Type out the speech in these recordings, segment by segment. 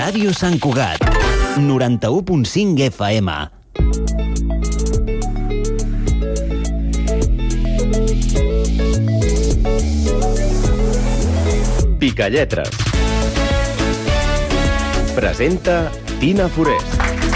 Ràdio Sant Cugat, 91.5 FM. Picalletres. Presenta Tina Forest.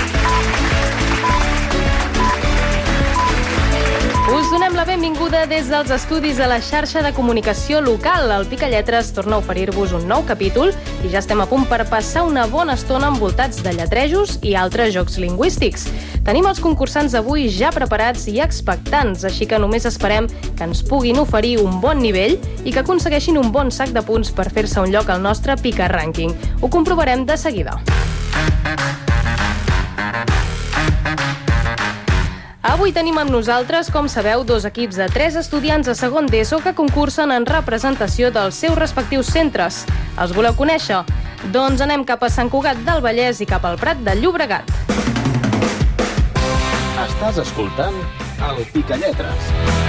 Us donem la benvinguda des dels estudis de la xarxa de comunicació local. El Picalletres torna a oferir-vos un nou capítol i ja estem a punt per passar una bona estona envoltats de lletrejos i altres jocs lingüístics. Tenim els concursants d'avui ja preparats i expectants, així que només esperem que ens puguin oferir un bon nivell i que aconsegueixin un bon sac de punts per fer-se un lloc al nostre Pica Rànquing. Ho comprovarem de seguida. Avui tenim amb nosaltres, com sabeu, dos equips de 3 estudiants de segon d'ESO que concursen en representació dels seus respectius centres. Els voleu conèixer? Doncs anem cap a Sant Cugat del Vallès i cap al Prat de Llobregat. Estàs escoltant el Picalletres.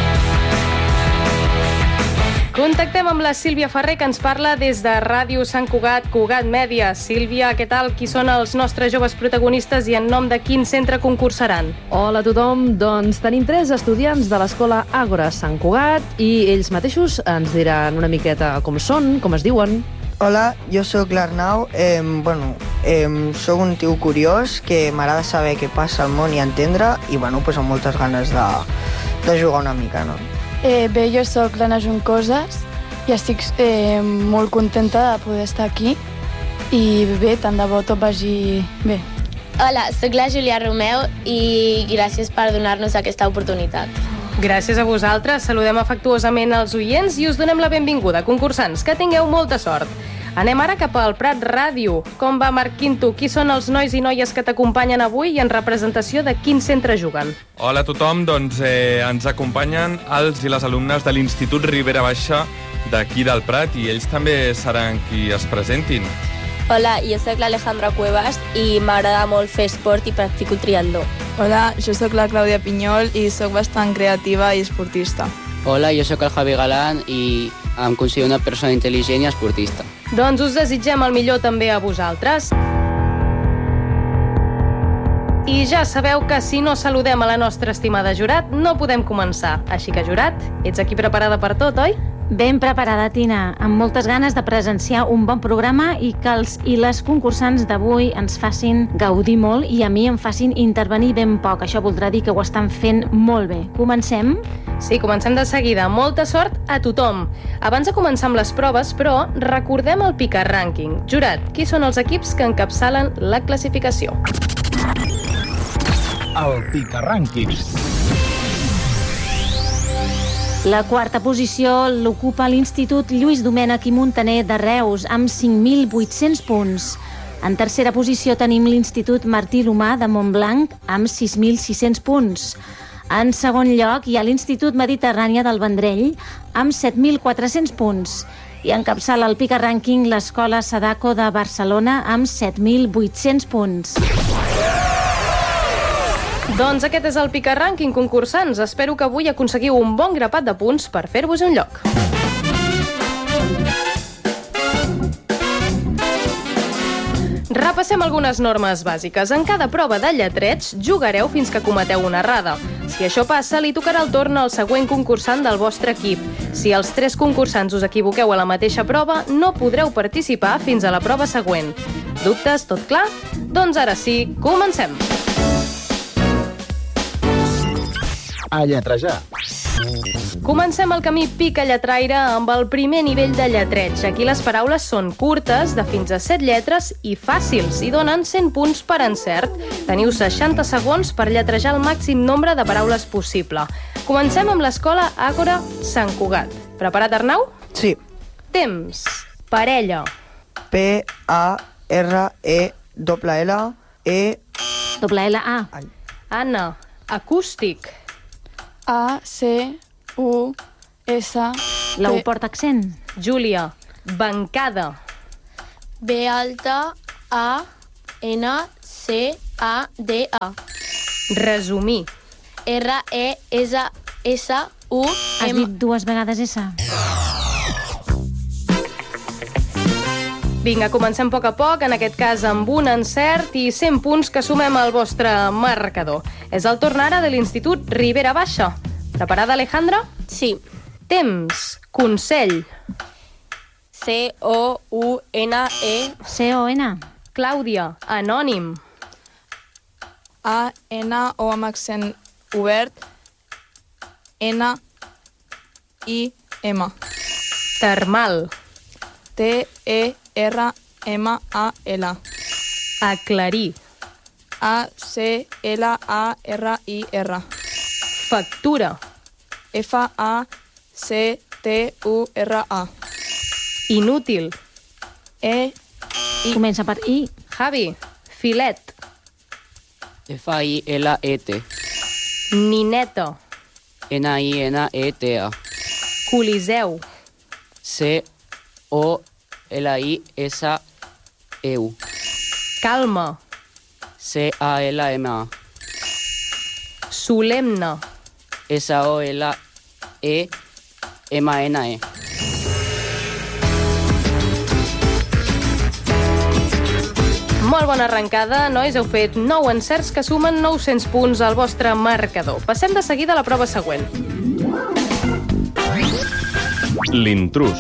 Contactem amb la Sílvia Ferrer, que ens parla des de Ràdio Sant Cugat, Cugat Mèdia. Sílvia, què tal? Qui són els nostres joves protagonistes i en nom de quin centre concursaran? Hola a tothom, doncs tenim 3 estudiants de l'escola Àgora Sant Cugat i ells mateixos ens diran una miqueta com són, com es diuen. Hola, jo sóc l'Arnau. Sóc un tio curiós que m'agrada saber què passa al món i entendre i amb moltes ganes de jugar una mica, no? Bé, jo sóc l'Anna Juncoses i estic molt contenta de poder estar aquí i bé, tant de bo tot vagi bé. Hola, sóc la Júlia Romeu i gràcies per donar-nos aquesta oportunitat. Gràcies a vosaltres, saludem afectuosament els oients i us donem la benvinguda. Concursants, que tingueu molta sort. Anem ara cap al Prat Ràdio. Com va, Marc Quinto? Qui són els nois i noies que t'acompanyen avui i en representació de quin centre juguen? Hola a tothom, doncs ens acompanyen els i les alumnes de l'Institut Ribera Baixa d'aquí del Prat i ells també seran qui es presentin. Hola, jo sóc l'Alejandra Cuevas i m'agrada molt fer esport i practico triatló. Hola, jo sóc la Clàudia Pinyol i sóc bastant creativa i esportista. Hola, jo sóc el Javi Galán i em considero una persona intel·ligent i esportista. Doncs us desitgem el millor també a vosaltres. I ja sabeu que si no saludem a la nostra estimada jurat, no podem començar. Així que, jurat, ets aquí preparada per tot, oi? Ben preparada, Tina, amb moltes ganes de presenciar un bon programa i que els i les concursants d'avui ens facin gaudir molt i a mi em facin intervenir ben poc. Això voldrà dir que ho estan fent molt bé. Comencem? Sí, comencem de seguida. Molta sort a tothom. Abans de començar amb les proves, però, recordem el Pica Rànquing. Jurat, qui són els equips que encapçalen la classificació? El Pica Rànquing. La quarta posició l'ocupa l'Institut Lluís Domènech i Muntaner de Reus, amb 5.800 punts. En tercera posició tenim l'Institut Martí L'Humà de Montblanc, amb 6.600 punts. En segon lloc hi ha l'Institut Mediterrània del Vendrell, amb 7.400 punts. I encapçala el Pica Rànquing l'Escola Sadako de Barcelona, amb 7.800 punts. Doncs aquest és el Pica Rànquing, concursants. Espero que avui aconseguiu un bon grapat de punts per fer-vos un lloc. Repassem algunes normes bàsiques. En cada prova de lletreig jugareu fins que cometeu una errada. Si això passa, li tocarà el torn al següent concursant del vostre equip. Si els 3 concursants us equivoqueu a la mateixa prova, no podreu participar fins a la prova següent. Dubtes? Tot clar? Doncs ara sí, comencem! A lletrejar. Comencem el camí Pica Lletraire amb el primer nivell de lletreig. Aquí les paraules són curtes, de fins a 7 lletres i fàcils, i donen 100 punts per encert. Teniu 60 segons per lletrejar el màxim nombre de paraules possible. Comencem amb l'escola Àgora Sant Cugat. Preparat, Arnau? Sí. Temps. Parella. P-A-R-E-L-L-E. L-A. Anna. Acústic. A-C-U-S... La U porta accent. Júlia. Bancada. B-A-N-C-A-D-A. Resumir. R-E-S-S-U... Has dit 2 vegades S? Vinga, comencem a poc, en aquest cas amb un encert i 100 punts que sumem al vostre marcador. És el torn ara de l'Institut Ribera Baixa. Preparada, Alejandra? Sí. Temps, consell. C-O-U-N-E. C-O-N. Clàudia, anònim. A-N-O amb accent obert, N-I-M. Termal. T-E-R-M-A-L. Aclarir. A-C-L-A-R-I-R. Factura. F-A-C-T-U-R-A. Inútil. Comença per I. Javi, filet. F-I-L-E-T. Nineta. N-I-N-E-T-A. Coliseu. C-O-L-I-S-E-U. Calma. C-A-L-M-A. Solemne. S-O-L-E-M-A-N-E. Molt bona arrencada, nois. Heu fet 9 encerts que sumen 900 punts al vostre marcador. Passem de seguida a la prova següent. L'intrús.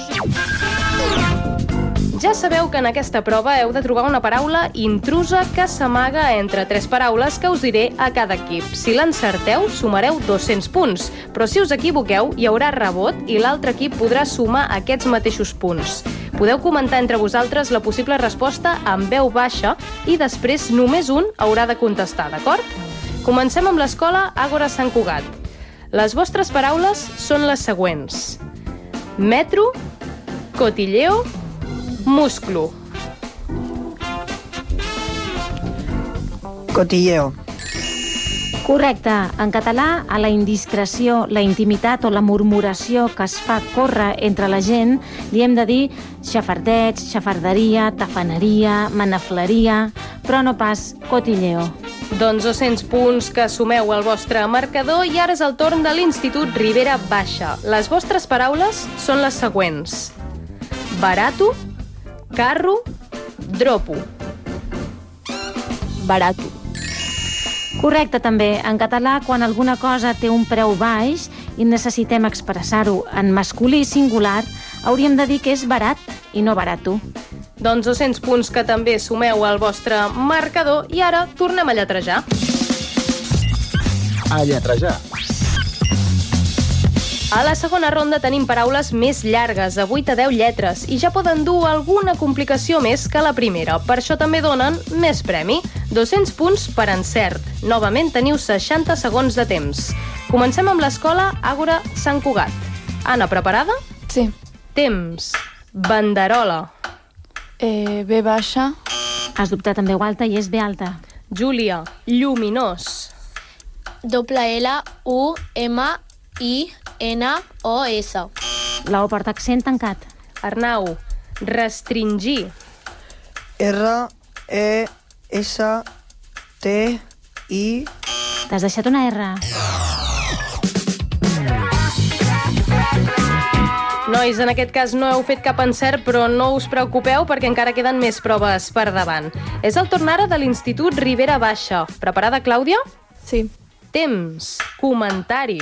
Ja sabeu que en aquesta prova heu de trobar una paraula intrusa que s'amaga entre 3 paraules que us diré a cada equip. Si l'encerteu, sumareu 200 punts, però si us equivoqueu, hi haurà rebot i l'altre equip podrà sumar aquests mateixos punts. Podeu comentar entre vosaltres la possible resposta en veu baixa i després només un haurà de contestar, d'acord? Comencem amb l'escola Àgora Sant Cugat. Les vostres paraules són les següents: metro, cotilleo, musclo. Cotilleo. Correcte. En català, a la indiscreció, la intimitat o la murmuració que es fa córrer entre la gent, li hem de dir xafardeig, xafarderia, tafaneria, manafleria, però no pas cotilleo. Doncs 200 punts que sumeu al vostre marcador i ara és el torn de l'Institut Ribera Baixa. Les vostres paraules són les següents: barato, carro, dropo. Barato. Correcte, també. En català, quan alguna cosa té un preu baix i necessitem expressar-ho en masculí singular, hauríem de dir que és barat i no barato. Doncs 200 punts que també sumeu al vostre marcador i ara tornem a lletrejar. A lletrejar. A la segona ronda tenim paraules més llargues, de 8 a 10 lletres, i ja poden dur alguna complicació més que la primera. Per això també donen més premi. 200 punts per encert. Novament teniu 60 segons de temps. Comencem amb l'escola Àgora Sant Cugat. Anna, preparada? Sí. Temps. Banderola. B baixa. Has dubtat amb veu alta i és B alta. Júlia. Lluminós. W-L-U-M-I-N-O-S. La O porta accent tancat. Arnau. Restringir. R-E-S-T-I. T'has deixat una R. Nois, en aquest cas no heu fet cap encert, però no us preocupeu perquè encara queden més proves per davant. És el torn ara de l'Institut Ribera Baixa. Preparada, Clàudia? Sí. Temps. Comentari.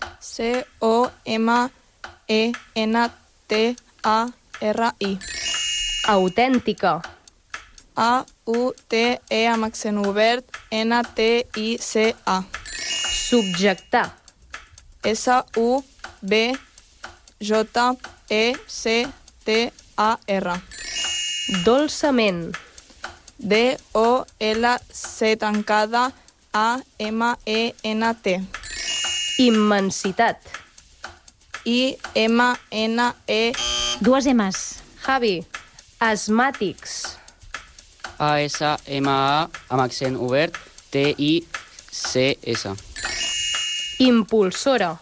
C-O-M-E-N-T-A-R-I. Autèntica. A-U-T-E amb accent obert, N-T-I-C-A. Subjectar. S-U-B-J-E-C-T-A-R. Dolçament. D-O-L-C tancada A-M-E-N-T. Immensitat. I-M-N-E. Dues M's. Javi. Asmàtics. A-S-M-A amb accent obert, T-I-C-S. Impulsora.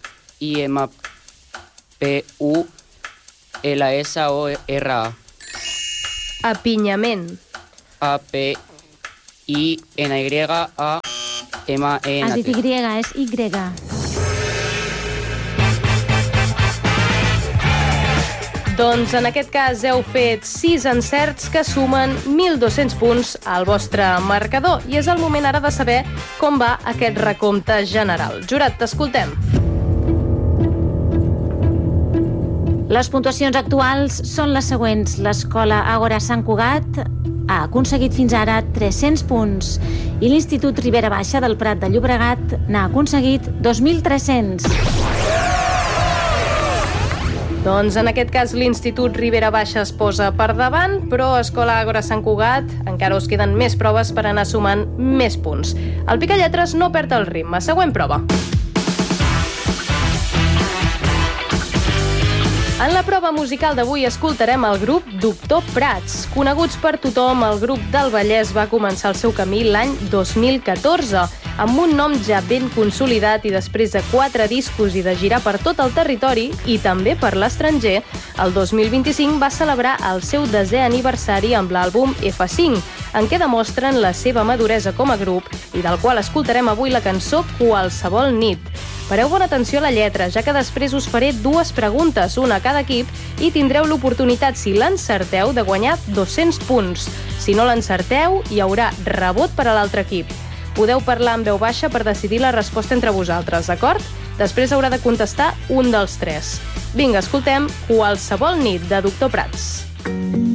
I-M-P-U-L-S-O-R-A. Apinyament. A-P-I-N-Y-A-M-E-N-T. Has dit Y, és Y. Doncs en aquest cas heu fet 6 encerts que sumen 1.200 punts al vostre marcador i és el moment ara de saber com va aquest recompte general. Jurat, t'escoltem. Les puntuacions actuals són les següents. L'Escola Àgora Sant Cugat ha aconseguit fins ara 300 punts i l'Institut Ribera Baixa del Prat de Llobregat n'ha aconseguit 2.300. Doncs en aquest cas l'Institut Ribera Baixa es posa per davant, però a Escola Àgora Sant Cugat encara us queden més proves per anar sumant més punts. El Picalletres no perd el ritme. Següent prova. En la prova musical d'avui escoltarem el grup Doctor Prats. Coneguts per tothom, el grup del Vallès va començar el seu camí l'any 2014, amb un nom ja ben consolidat i després de 4 discos i de girar per tot el territori i també per l'estranger, el 2025 va celebrar el seu 10è aniversari amb l'àlbum F5, en què demostren la seva maduresa com a grup i del qual escoltarem avui la cançó Qualsevol nit. Pareu bona atenció a la lletra, ja que després us faré 2 preguntes, una a cada equip, i tindreu l'oportunitat, si l'encerteu, de guanyar 200 punts. Si no l'encerteu, hi haurà rebot per a l'altre equip. Podeu parlar en veu baixa per decidir la resposta entre vosaltres, d'acord? Després haurà de contestar un dels 3. Vinga, escoltem Qualsevol nit, de Doctor Prats.